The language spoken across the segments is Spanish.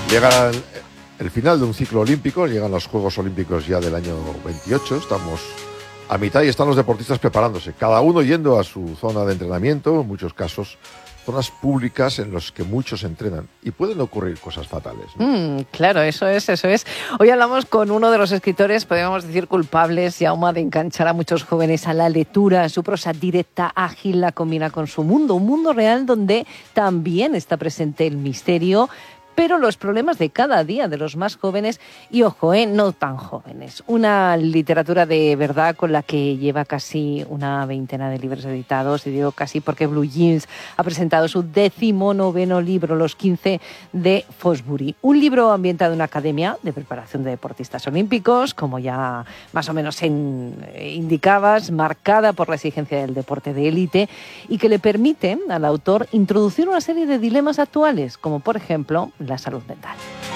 Llega el final de un ciclo olímpico, llegan los Juegos Olímpicos ya del año 28, estamos a mitad y están los deportistas preparándose, cada uno yendo a su zona de entrenamiento, en muchos casos zonas públicas en las que muchos entrenan y pueden ocurrir cosas fatales, ¿no? Claro, eso es. Hoy hablamos con uno de los escritores, podríamos decir culpables, Jaume, de enganchar a muchos jóvenes a la lectura. Su prosa directa, ágil, la combina con su mundo, un mundo real donde también está presente el misterio, pero los problemas de cada día de los más jóvenes y, ojo, no tan jóvenes. Una literatura de verdad con la que lleva casi una veintena de libros editados, y digo casi porque Blue Jeans ha presentado su 19º libro, Los 15 de Fosbury. Un libro ambientado en una academia de preparación de deportistas olímpicos, como ya más o menos indicabas, marcada por la exigencia del deporte de élite y que le permite al autor introducir una serie de dilemas actuales, como por ejemplo la salud mental.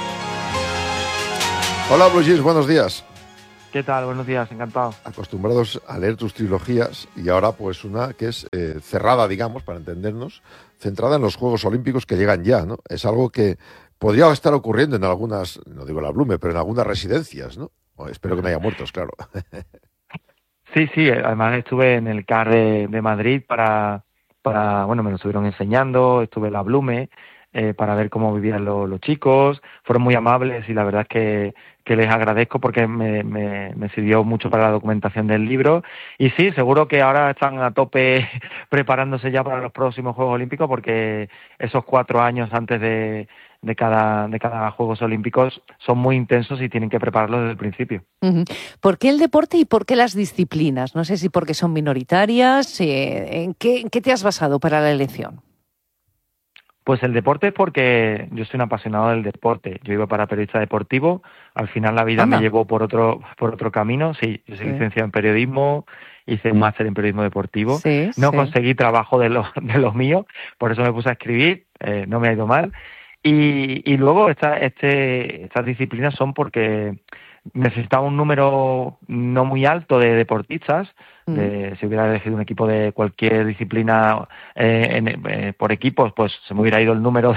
Hola, Blue Jeans, buenos días. ¿Qué tal? Buenos días, encantado. Acostumbrados a leer tus trilogías y ahora pues una que es cerrada, digamos, para entendernos, centrada en los Juegos Olímpicos que llegan ya, ¿no? Es algo que podría estar ocurriendo en algunas, no digo la Blume, pero en algunas residencias, ¿no? Espero que no haya muertos, claro. Sí, además estuve en el CAR de Madrid para, bueno, me lo estuvieron enseñando, estuve en la Blume, para ver cómo vivían los chicos, fueron muy amables y la verdad es que les agradezco porque me sirvió mucho para la documentación del libro. Y sí, seguro que ahora están a tope preparándose ya para los próximos Juegos Olímpicos, porque esos 4 años antes de cada Juegos Olímpicos son muy intensos y tienen que prepararlos desde el principio. Uh-huh. ¿Por qué el deporte y por qué las disciplinas? No sé si porque son minoritarias. ¿En qué te has basado para la elección? Pues el deporte es porque yo soy un apasionado del deporte. Yo iba para periodista deportivo, al final la vida me llevó por otro camino. Sí, yo soy licenciado en periodismo, hice un máster en periodismo deportivo. No conseguí trabajo de los míos, por eso me puse a escribir, no me ha ido mal. Y luego estas disciplinas son porque necesitaba un número no muy alto de deportistas. Si hubiera elegido un equipo de cualquier disciplina por equipos, pues se me hubiera ido el número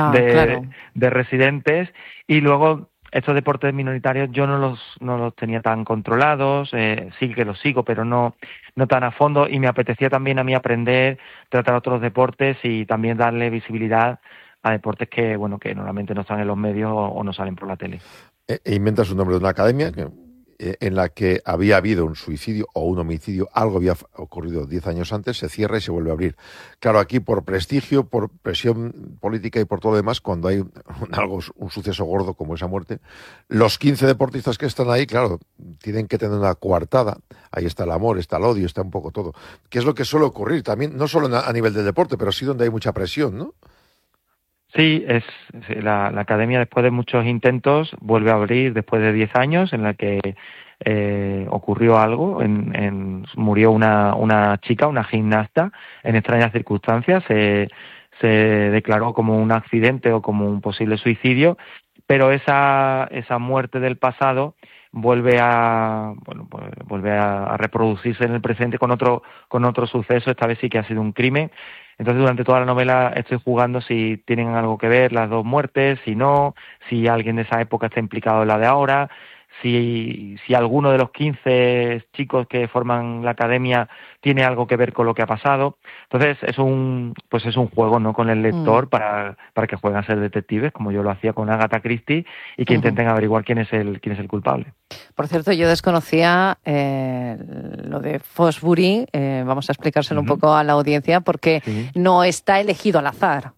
de residentes. Y luego estos deportes minoritarios yo no los tenía tan controlados, sí que los sigo, pero no tan a fondo, y me apetecía también a mí aprender, tratar otros deportes y también darle visibilidad a deportes que normalmente no están en los medios o no salen por la tele. Inventas un nombre de una academia en la que había habido un suicidio o un homicidio, algo había ocurrido 10 años antes, se cierra y se vuelve a abrir. Claro, aquí por prestigio, por presión política y por todo lo demás, cuando hay un suceso gordo como esa muerte, los 15 deportistas que están ahí, claro, tienen que tener una coartada. Ahí está el amor, está el odio, está un poco todo. ¿Qué es lo que suele ocurrir también? No solo a nivel del deporte, pero sí donde hay mucha presión, ¿no? Sí, la academia, después de muchos intentos, vuelve a abrir después de 10 años, en la que ocurrió algo, murió una chica, una gimnasta, en extrañas circunstancias, se declaró como un accidente o como un posible suicidio, pero esa muerte del pasado vuelve a reproducirse en el presente con otro suceso. Esta vez sí que ha sido un crimen. Entonces, durante toda la novela estoy jugando si tienen algo que ver las dos muertes, si no, si alguien de esa época está implicado en la de ahora, si alguno de los 15 chicos que forman la academia tiene algo que ver con lo que ha pasado. Entonces es un juego, ¿no?, con el lector para que jueguen a ser detectives, como yo lo hacía con Agatha Christie, y que intenten averiguar quién es el culpable. Por cierto, yo desconocía lo de Fosbury, vamos a explicárselo un poco a la audiencia, porque no está elegido al azar.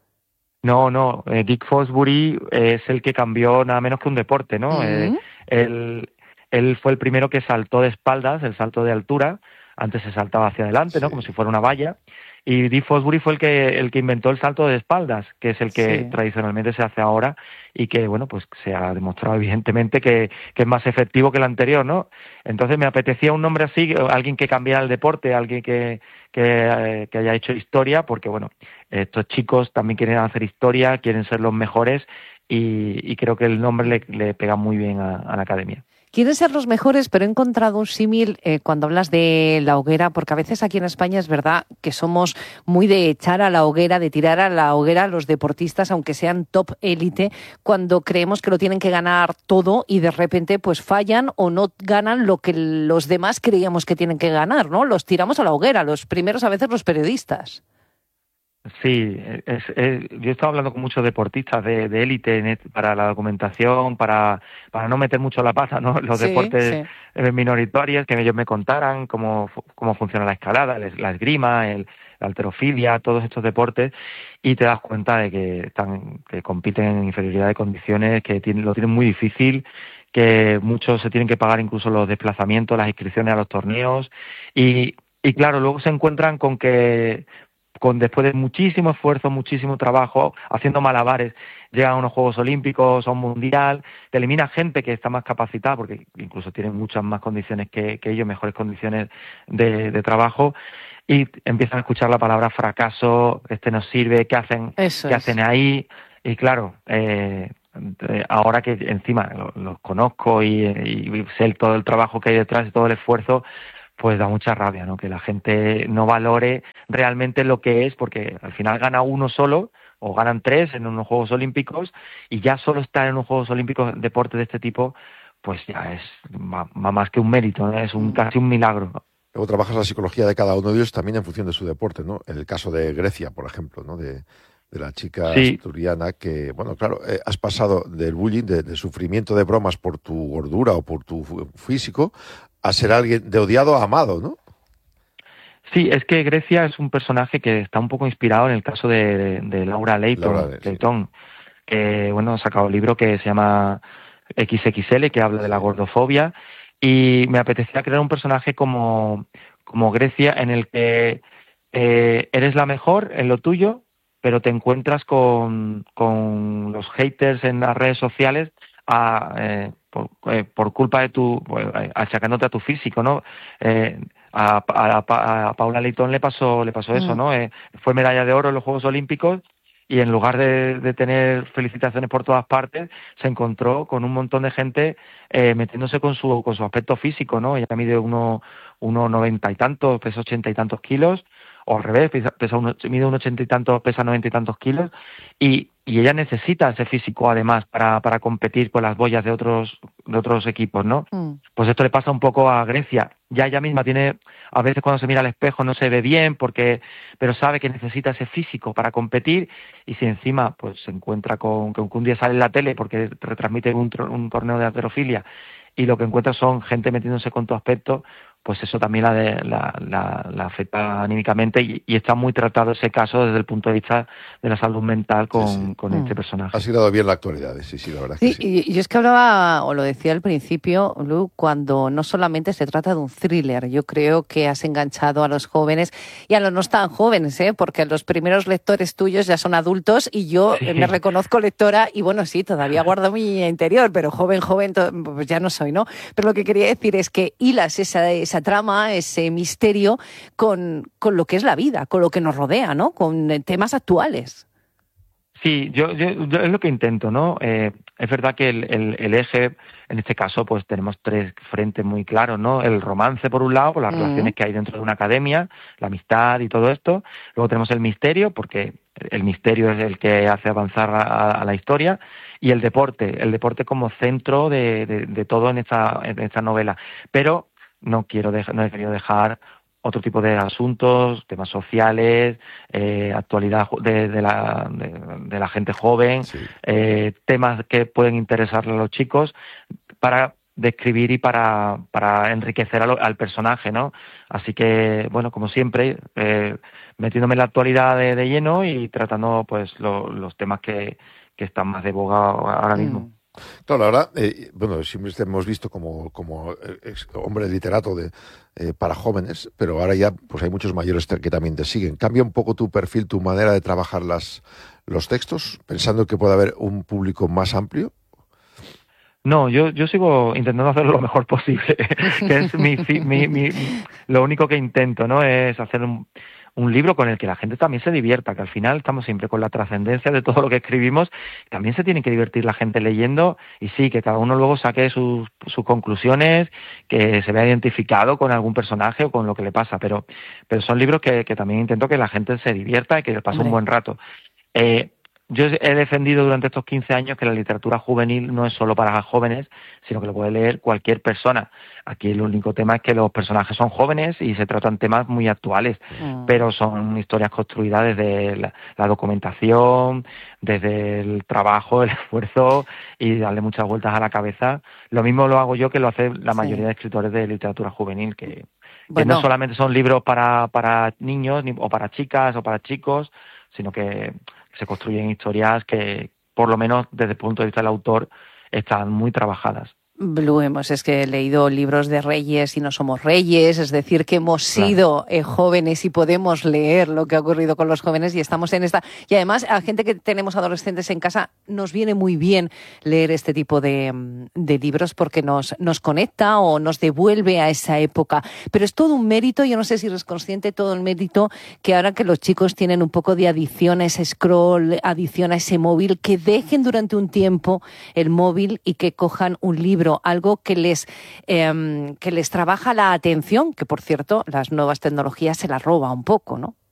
No, Dick Fosbury es el que cambió nada menos que un deporte, ¿no? Él fue el primero que saltó de espaldas, el salto de altura. Antes se saltaba hacia adelante, ¿no?, como si fuera una valla. Y Dick Fosbury fue el que inventó el salto de espaldas, que es el que tradicionalmente se hace ahora y que, pues se ha demostrado evidentemente que es más efectivo que el anterior, ¿no? Entonces me apetecía un nombre así, alguien que cambiara el deporte, alguien que haya hecho historia, porque, estos chicos también quieren hacer historia, quieren ser los mejores, y creo que el nombre le pega muy bien a la academia. Quieren ser los mejores, pero he encontrado un símil cuando hablas de la hoguera, porque a veces aquí en España es verdad que somos muy de echar a la hoguera, de tirar a la hoguera a los deportistas, aunque sean top élite, cuando creemos que lo tienen que ganar todo y de repente pues fallan o no ganan lo que los demás creíamos que tienen que ganar, ¿no? Los tiramos a la hoguera, los primeros a veces los periodistas. Sí, yo he estado hablando con muchos deportistas de élite para la documentación, para no meter mucho la pata, ¿no? Los deportes minoritarios, que ellos me contaran cómo funciona la escalada, la esgrima, la halterofilia, todos estos deportes, y te das cuenta de que compiten en inferioridad de condiciones, que lo tienen muy difícil, que muchos se tienen que pagar incluso los desplazamientos, las inscripciones a los torneos, y claro, luego se encuentran con que después de muchísimo esfuerzo, muchísimo trabajo, haciendo malabares, llegan a unos Juegos Olímpicos, a un Mundial, te elimina gente que está más capacitada, porque incluso tienen muchas más condiciones que ellos, mejores condiciones de trabajo, y empiezan a escuchar la palabra fracaso, no sirve, ¿qué hacen ahí? Y claro, ahora que encima los conozco y sé todo el trabajo que hay detrás y todo el esfuerzo, pues da mucha rabia, ¿no? Que la gente no valore realmente lo que es, porque al final gana uno solo o ganan tres en unos Juegos Olímpicos, y ya solo estar en unos Juegos Olímpicos deporte de este tipo, pues ya es más que un mérito, ¿no? Es casi un milagro. Luego trabajas la psicología de cada uno de ellos también en función de su deporte, ¿no? En el caso de Grecia, por ejemplo, ¿no? De la chica asturiana que, bueno, claro, has pasado del bullying, de sufrimiento de bromas por tu gordura o por tu físico, a ser alguien de odiado a amado, ¿no? Sí, es que Grecia es un personaje que está un poco inspirado en el caso de Laura Leighton, que, bueno, ha sacado un libro que se llama XXL, que habla de la gordofobia, y me apetecía crear un personaje como Grecia, en el que eres la mejor en lo tuyo, pero te encuentras con los haters en las redes sociales por culpa de achacándote a tu físico, ¿no? A Paula Leighton le pasó eso, ¿no? Fue medalla de oro en los Juegos Olímpicos, y en lugar de tener felicitaciones por todas partes, se encontró con un montón de gente metiéndose con su aspecto físico, ¿no? Ella mide 1,90 y tantos, pesa 80 y tantos kilos, o al revés, mide 1,80 y tantos, pesa 90 y tantos kilos, y ella necesita ese físico además para competir con las boyas de otros equipos, ¿no? Pues esto le pasa un poco a Grecia. Ya ella misma a veces cuando se mira al espejo no se ve bien, pero sabe que necesita ese físico para competir, y si encima pues se encuentra con que un día sale en la tele porque retransmite un torneo de halterofilia, y lo que encuentra son gente metiéndose con tu aspecto, pues eso también la afecta anímicamente, y está muy tratado ese caso desde el punto de vista de la salud mental con este personaje. Ha sido bien la actualidad, sí, la verdad que sí. Y yo es que hablaba, o lo decía al principio, Lu, cuando no solamente se trata de un thriller, yo creo que has enganchado a los jóvenes y a los no tan jóvenes, porque los primeros lectores tuyos ya son adultos, y yo me reconozco lectora, y bueno, sí, todavía guardo mi interior, pero joven, pues ya no soy, ¿no? Pero lo que quería decir es que hilas esa trama, ese misterio con lo que es la vida, con lo que nos rodea, ¿no? Con temas actuales. Sí, yo es lo que intento, ¿no? Es verdad que el eje, en este caso, pues tenemos tres frentes muy claros, ¿no? El romance, por un lado, por las relaciones que hay dentro de una academia, la amistad y todo esto. Luego tenemos el misterio, porque el misterio es el que hace avanzar a la historia. Y el deporte como centro de todo en esta novela. Pero no he querido dejar otro tipo de asuntos, temas sociales, actualidad de la gente joven, temas que pueden interesarle a los chicos, para describir y para enriquecer al personaje, ¿no? Así que, bueno, como siempre, metiéndome en la actualidad de lleno y tratando pues los temas que están más de boga ahora mismo. Claro, la verdad, bueno, siempre te hemos visto como hombre literato para jóvenes, pero ahora ya pues hay muchos mayores que también te siguen. ¿Cambia un poco tu perfil, tu manera de trabajar los textos, pensando que puede haber un público más amplio? No, yo sigo intentando hacerlo lo mejor posible, que es lo único que intento, ¿no? Es hacer un libro con el que la gente también se divierta, que al final estamos siempre con la trascendencia de todo lo que escribimos, también se tiene que divertir la gente leyendo, y sí, que cada uno luego saque sus conclusiones, que se vea identificado con algún personaje o con lo que le pasa, pero son libros que también intento que la gente se divierta y que pase un buen rato. Yo he defendido durante estos 15 años que la literatura juvenil no es solo para jóvenes, sino que lo puede leer cualquier persona. Aquí el único tema es que los personajes son jóvenes y se tratan temas muy actuales, pero son historias construidas desde la documentación, desde el trabajo, el esfuerzo y darle muchas vueltas a la cabeza. Lo mismo lo hago yo que lo hace la mayoría de escritores de literatura juvenil, que no solamente son libros para niños o para chicas o para chicos, sino que se construyen historias que, por lo menos desde el punto de vista del autor, están muy trabajadas. Bluemos, es que he leído libros de reyes y no somos reyes, es decir, que hemos sido jóvenes y podemos leer lo que ha ocurrido con los jóvenes y estamos en esta... Y además, a gente que tenemos adolescentes en casa, nos viene muy bien leer este tipo de libros porque nos conecta o nos devuelve a esa época. Pero es todo un mérito, yo no sé si eres consciente, todo el mérito que ahora que los chicos tienen un poco de adicción a ese scroll, adicción a ese móvil, que dejen durante un tiempo el móvil y que cojan un libro, algo que les trabaja la atención, que por cierto las nuevas tecnologías se la roba un poco, ¿no?